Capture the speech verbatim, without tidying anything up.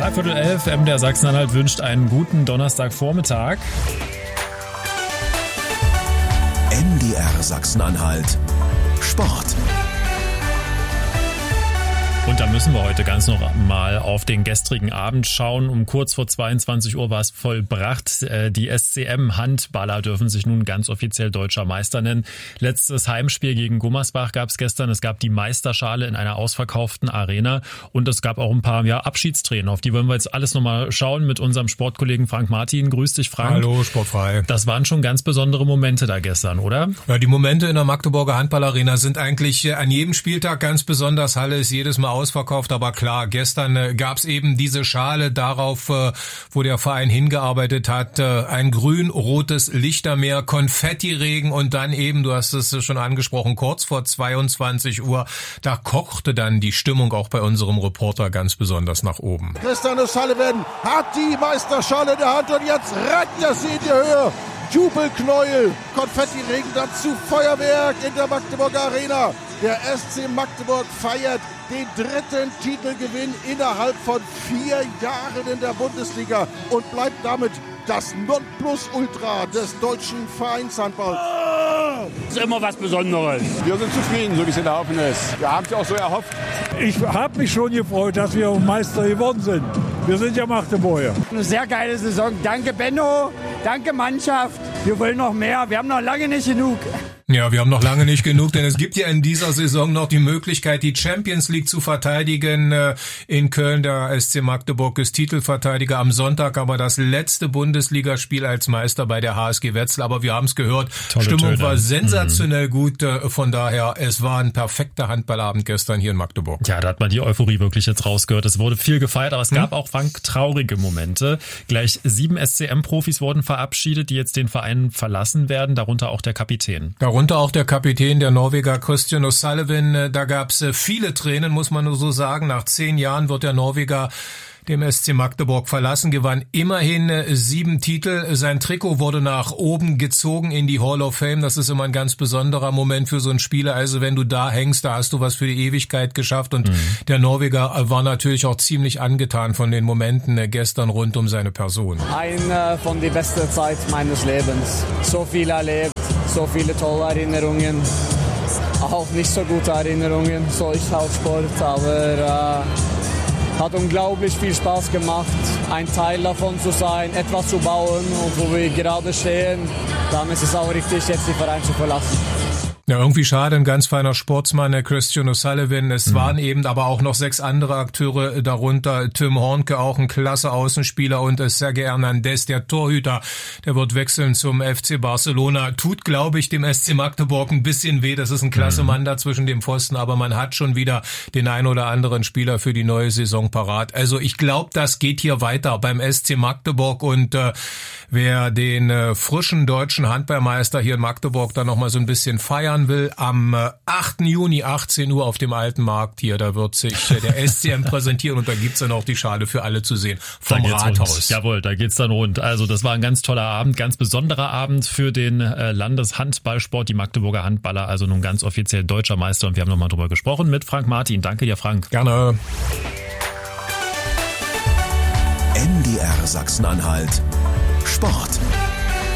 Dreiviertel elf, M D R Sachsen-Anhalt wünscht einen guten Donnerstagvormittag. M D R Sachsen-Anhalt Sport. Und da müssen wir heute ganz noch mal auf den gestrigen Abend schauen. Um kurz vor zweiundzwanzig Uhr war es vollbracht. Die S C M-Handballer dürfen sich nun ganz offiziell deutscher Meister nennen. Letztes Heimspiel gegen Gummersbach gab es gestern. Es gab die Meisterschale in einer ausverkauften Arena. Und es gab auch ein paar ja, Abschiedstränen. Auf die wollen wir jetzt alles noch mal schauen mit unserem Sportkollegen Frank Martin. Grüß dich, Frank. Hallo, sportfrei. Das waren schon ganz besondere Momente da gestern, oder? Ja, die Momente in der Magdeburger Handballarena sind eigentlich an jedem Spieltag ganz besonders. Halle ist jedes Mal ausverkauft, aber klar, gestern äh, gab's eben diese Schale darauf, äh, wo der Verein hingearbeitet hat, äh, ein grün-rotes Lichtermeer, Konfettiregen und dann eben, du hast es schon angesprochen, kurz vor zweiundzwanzig Uhr, da kochte dann die Stimmung auch bei unserem Reporter ganz besonders nach oben. Christian O'Sullivan hat die Meisterschale in der Hand und jetzt rennt er sie in die Höhe. Jubelknäuel, Konfettiregen, dazu Feuerwerk in der Magdeburger Arena. Der S C Magdeburg feiert den dritten Titelgewinn innerhalb von vier Jahren in der Bundesliga und bleibt damit das Nonplusultra des deutschen Vereinshandballs. Das ist immer was Besonderes. Wir sind zufrieden, so wie es gelaufen ist. Wir haben es ja auch so erhofft. Ich habe mich schon gefreut, dass wir Meister geworden sind. Wir sind ja Magdeburger. Eine sehr geile Saison. Danke Benno, danke Mannschaft. Wir wollen noch mehr. Wir haben noch lange nicht genug. Ja, wir haben noch lange nicht genug, denn es gibt ja in dieser Saison noch die Möglichkeit, die Champions League zu verteidigen. In Köln, der S C Magdeburg ist Titelverteidiger am Sonntag, aber das letzte Bundesligaspiel als Meister bei der H S G Wetzlar. Aber wir haben es gehört, Tolle Stimmung Töne. War sensationell mhm. gut. Von daher, es war ein perfekter Handballabend gestern hier in Magdeburg. Ja, da hat man die Euphorie wirklich jetzt rausgehört. Es wurde viel gefeiert, aber es gab hm? auch Frank, traurige Momente. Gleich sieben S C M-Profis wurden verabschiedet, die jetzt den Verein verlassen werden, darunter auch der Kapitän. Darunter auch der Kapitän, der Norweger Christian O'Sullivan. Da gab es viele Tränen, muss man nur so sagen. Nach zehn Jahren wird der Norweger dem S C Magdeburg verlassen, gewann immerhin sieben Titel. Sein Trikot wurde nach oben gezogen in die Hall of Fame. Das ist immer ein ganz besonderer Moment für so einen Spieler. Also wenn du da hängst, da hast du was für die Ewigkeit geschafft. Und mhm. der Norweger war natürlich auch ziemlich angetan von den Momenten gestern rund um seine Person. Eine von die beste Zeit meines Lebens. So viel erlebt, so viele tolle Erinnerungen. Auch nicht so gute Erinnerungen, so ist auch Sport, aber äh hat unglaublich viel Spaß gemacht, ein Teil davon zu sein, etwas zu bauen und wo wir gerade stehen, dann ist es auch richtig, jetzt den Verein zu verlassen. Ja, irgendwie schade, ein ganz feiner Sportsmann, der Christian O'Sullivan. Es mhm. waren eben aber auch noch sechs andere Akteure darunter. Tim Hornke, auch ein klasse Außenspieler, und Sergei Hernandez, der Torhüter, der wird wechseln zum F C Barcelona. Tut, glaube ich, dem S C Magdeburg ein bisschen weh. Das ist ein klasse mhm. Mann da zwischen dem Pfosten, aber man hat schon wieder den ein oder anderen Spieler für die neue Saison parat. Also ich glaube, das geht hier weiter beim S C Magdeburg, und äh, wer den äh, frischen deutschen Handballmeister hier in Magdeburg dann nochmal so ein bisschen feiern will, am achten Juni, achtzehn Uhr auf dem Alten Markt hier, da wird sich der S C M präsentieren, und da gibt's dann auch die Schale für alle zu sehen vom Rathaus. Rund. Jawohl, da geht's dann rund. Also das war ein ganz toller Abend, ganz besonderer Abend für den äh, Landeshandballsport, die Magdeburger Handballer, also nun ganz offiziell deutscher Meister, und wir haben nochmal drüber gesprochen mit Frank Martin. Danke dir, Frank. Gerne. M D R Sachsen-Anhalt Sport.